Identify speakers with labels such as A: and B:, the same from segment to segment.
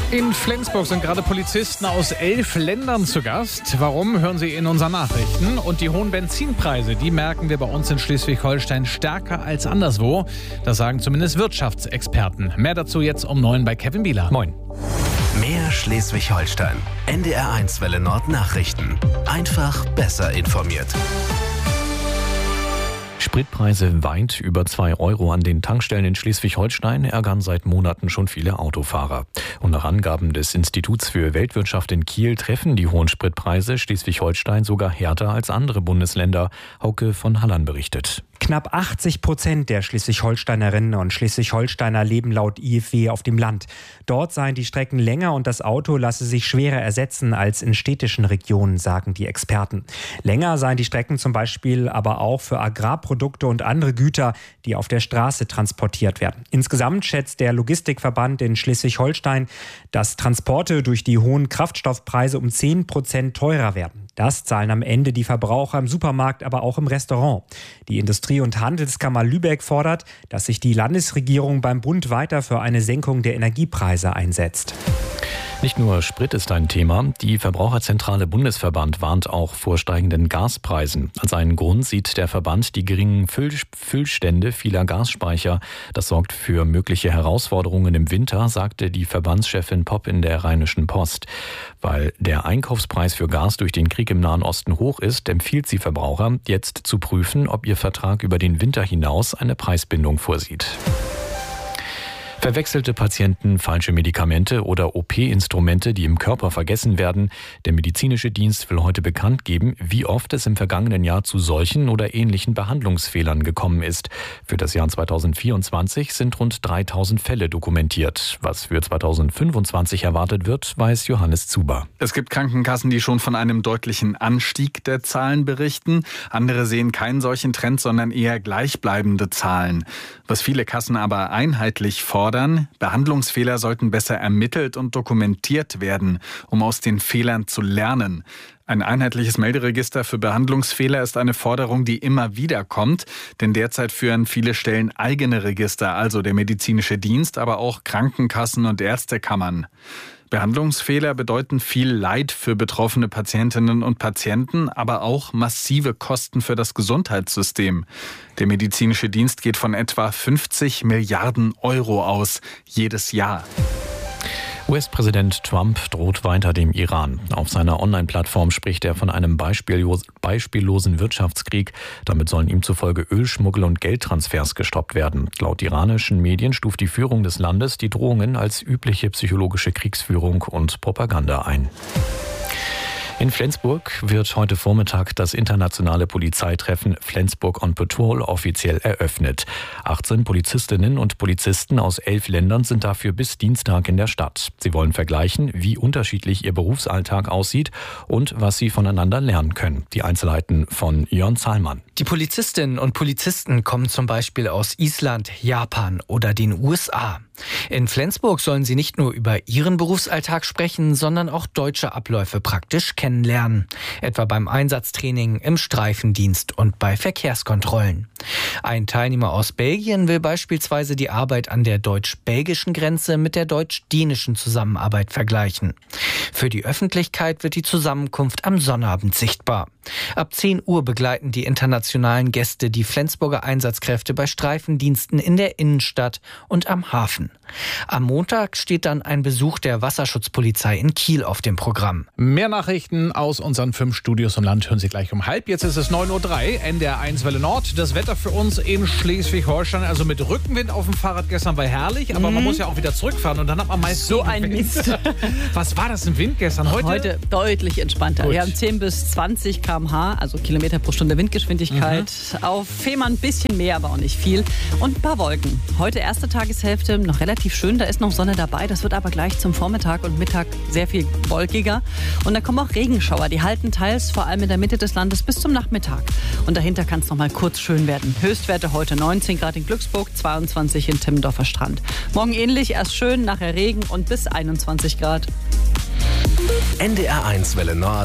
A: In Flensburg sind gerade Polizisten aus 11 Ländern zu Gast. Warum, hören Sie in unseren Nachrichten. Und die hohen Benzinpreise, die merken wir bei uns in Schleswig-Holstein stärker als anderswo. Das sagen zumindest Wirtschaftsexperten. Mehr dazu jetzt um 9 bei Kevin Bieler.
B: Moin.
C: Mehr Schleswig-Holstein. NDR1 Welle Nord Nachrichten. Einfach besser informiert.
B: Spritpreise weit über 2 Euro an den Tankstellen in Schleswig-Holstein ärgern seit Monaten schon viele Autofahrer. Und nach Angaben des Instituts für Weltwirtschaft in Kiel treffen die hohen Spritpreise Schleswig-Holstein sogar härter als andere Bundesländer. Hauke von Hallern berichtet.
D: Knapp 80% der Schleswig-Holsteinerinnen und Schleswig-Holsteiner leben laut IfW auf dem Land. Dort seien die Strecken länger und das Auto lasse sich schwerer ersetzen als in städtischen Regionen, sagen die Experten. Länger seien die Strecken zum Beispiel aber auch für Agrarprodukte und andere Güter, die auf der Straße transportiert werden. Insgesamt schätzt der Logistikverband in Schleswig-Holstein, dass Transporte durch die hohen Kraftstoffpreise um 10% teurer werden. Das zahlen am Ende die Verbraucher im Supermarkt, aber auch im Restaurant. Die Industrie- und Handelskammer Lübeck fordert, dass sich die Landesregierung beim Bund weiter für eine Senkung der Energiepreise einsetzt.
B: Nicht nur Sprit ist ein Thema. Die Verbraucherzentrale Bundesverband warnt auch vor steigenden Gaspreisen. Als einen Grund sieht der Verband die geringen Füllstände vieler Gasspeicher. Das sorgt für mögliche Herausforderungen im Winter, sagte die Verbandschefin Popp in der Rheinischen Post. Weil der Einkaufspreis für Gas durch den Krieg im Nahen Osten hoch ist, empfiehlt sie Verbraucher, jetzt zu prüfen, ob ihr Vertrag über den Winter hinaus eine Preisbindung vorsieht. Verwechselte Patienten, falsche Medikamente oder OP-Instrumente, die im Körper vergessen werden. Der medizinische Dienst will heute bekannt geben, wie oft es im vergangenen Jahr zu solchen oder ähnlichen Behandlungsfehlern gekommen ist. Für das Jahr 2024 sind rund 3000 Fälle dokumentiert. Was für 2025 erwartet wird, weiß Johannes Zuber.
E: Es gibt Krankenkassen, die schon von einem deutlichen Anstieg der Zahlen berichten. Andere sehen keinen solchen Trend, sondern eher gleichbleibende Zahlen. Was viele Kassen aber einheitlich fordern, Behandlungsfehler sollten besser ermittelt und dokumentiert werden, um aus den Fehlern zu lernen. Ein einheitliches Melderegister für Behandlungsfehler ist eine Forderung, die immer wieder kommt, denn derzeit führen viele Stellen eigene Register, also der medizinische Dienst, aber auch Krankenkassen und Ärztekammern. Behandlungsfehler bedeuten viel Leid für betroffene Patientinnen und Patienten, aber auch massive Kosten für das Gesundheitssystem. Der medizinische Dienst geht von etwa 50 Milliarden Euro aus, jedes Jahr.
B: US-Präsident Trump droht weiter dem Iran. Auf seiner Online-Plattform spricht er von einem beispiellosen Wirtschaftskrieg. Damit sollen ihm zufolge Ölschmuggel und Geldtransfers gestoppt werden. Laut iranischen Medien stuft die Führung des Landes die Drohungen als übliche psychologische Kriegsführung und Propaganda ein. In Flensburg wird heute Vormittag das internationale Polizeitreffen Flensburg on Patrol offiziell eröffnet. 18 Polizistinnen und Polizisten aus 11 Ländern sind dafür bis Dienstag in der Stadt. Sie wollen vergleichen, wie unterschiedlich ihr Berufsalltag aussieht und was sie voneinander lernen können. Die Einzelheiten von Jörn Zahlmann.
F: Die Polizistinnen und Polizisten kommen zum Beispiel aus Island, Japan oder den USA. In Flensburg sollen sie nicht nur über ihren Berufsalltag sprechen, sondern auch deutsche Abläufe praktisch kennenlernen. Etwa beim Einsatztraining, im Streifendienst und bei Verkehrskontrollen. Ein Teilnehmer aus Belgien will beispielsweise die Arbeit an der deutsch-belgischen Grenze mit der deutsch-dänischen Zusammenarbeit vergleichen. Für die Öffentlichkeit wird die Zusammenkunft am Sonnabend sichtbar. Ab 10 Uhr begleiten die internationalen Gäste die Flensburger Einsatzkräfte bei Streifendiensten in der Innenstadt und am Hafen. Am Montag steht dann ein Besuch der Wasserschutzpolizei in Kiel auf dem Programm.
A: Mehr Nachrichten aus unseren 5 Studios im Land hören Sie gleich um halb. Jetzt ist es 9:03 Uhr, NDR1 Welle Nord. Das Wetter für uns in Schleswig-Holstein, also mit Rückenwind auf dem Fahrrad gestern war herrlich, aber man muss ja auch wieder zurückfahren und dann hat man meist
G: so ein Mist.
A: Was war das im Wind gestern? Heute
G: deutlich entspannter.
A: Gut.
G: Wir haben 10 bis 20 km/h, also Kilometer pro Stunde Windgeschwindigkeit. Auf Fehmarn ein bisschen mehr, aber auch nicht viel. Und ein paar Wolken. Heute erste Tageshälfte noch relativ schön, da ist noch Sonne dabei. Das wird aber gleich zum Vormittag und Mittag sehr viel wolkiger. Und dann kommen auch Regenschauer. Die halten teils vor allem in der Mitte des Landes bis zum Nachmittag. Und dahinter kann es noch mal kurz schön werden. Höchstwerte heute 19 Grad in Glücksburg, 22 in Timmendorfer Strand. Morgen ähnlich, erst schön, nachher Regen und bis 21 Grad.
C: NDR1 Welle Nord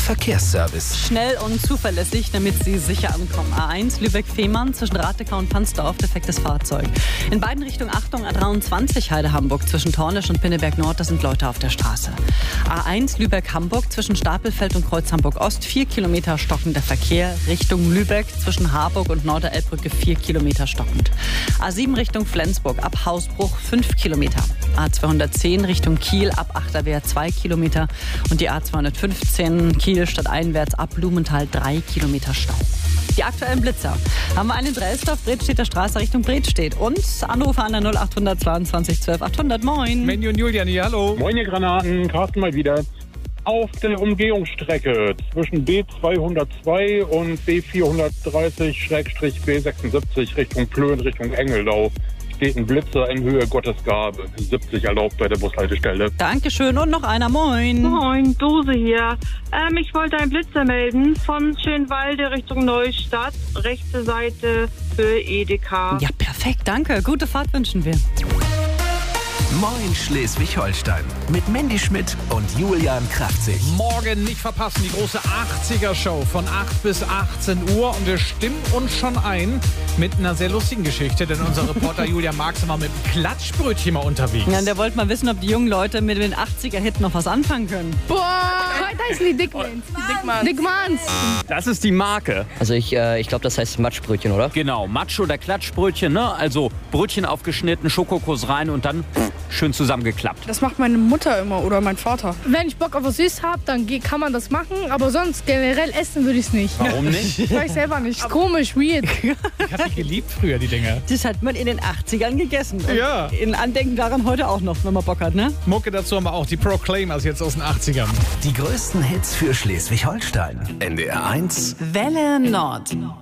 C: Verkehrsservice.
G: Schnell und zuverlässig, damit Sie sicher ankommen. A1 Lübeck-Fehmarn zwischen Ratekau und Pansdorf, defektes Fahrzeug. In beiden Richtungen Achtung, A23 Heide-Hamburg zwischen Tornisch und Pinneberg-Nord, da sind Leute auf der Straße. A1 Lübeck-Hamburg zwischen Stapelfeld und Kreuz Hamburg-Ost, 4 Kilometer stockender Verkehr. Richtung Lübeck zwischen Harburg und Norderelbbrücke 4 Kilometer stockend. A7 Richtung Flensburg ab Hausbruch 5 Kilometer. A210 Richtung Kiel ab Achterwehr 2 Kilometer und die A215 Kiel stadteinwärts ab Blumenthal 3 Kilometer Stau. Die aktuellen Blitzer haben wir einen in Drelsdorf, Bredstedter Straße Richtung Bredstedt und Anrufe an der 0800 22 12 800. Moin.
A: Menny und Julian hier, hallo.
H: Moin, ihr Granaten, Carsten mal wieder. Auf der Umgehungsstrecke zwischen B202 und B430/B76 Richtung Plön, Richtung Engeldau steht ein Blitzer in Höhe Gottesgabe. 70 erlaubt bei der Bushaltestelle.
G: Dankeschön und noch einer. Moin.
I: Moin, Dose hier. Ich wollte einen Blitzer melden von Schönwalde Richtung Neustadt. Rechte Seite für Edeka.
G: Ja, perfekt, danke. Gute Fahrt wünschen wir.
C: Moin Schleswig-Holstein mit Mandy Schmidt und Julian Kraftzig.
A: Morgen nicht verpassen, die große 80er-Show von 8 bis 18 Uhr. Und wir stimmen uns schon ein mit einer sehr lustigen Geschichte, denn unser Reporter Julian Marx war mit einem Klatschbrötchen mal unterwegs.
G: Ja, der wollte mal wissen, ob die jungen Leute mit den 80er-Hit noch was anfangen können.
J: Boah, heute heißen die Dickmans. Dickmans.
K: Das ist die Marke.
L: Also ich glaube, das heißt Matschbrötchen, oder?
K: Genau, Matsch- oder Klatschbrötchen, ne? Also Brötchen aufgeschnitten, Schokokuss rein und dann schön zusammengeklappt.
J: Das macht meine Mutter immer oder mein Vater. Wenn ich Bock auf was Süßes habe, dann kann man das machen, aber sonst generell essen würde ich es nicht.
K: Warum nicht?
J: Ich weiß selber nicht. Ist komisch, weird.
A: Ich habe die geliebt früher, die Dinger.
G: Das hat man in den 80ern gegessen. Und
A: Ja.
G: in Andenken daran heute auch noch, wenn man Bock hat, ne?
A: Mucke dazu haben wir auch die Proclaimers jetzt aus den 80ern.
C: Die größten Hits für Schleswig-Holstein. NDR 1.
G: Welle Nord.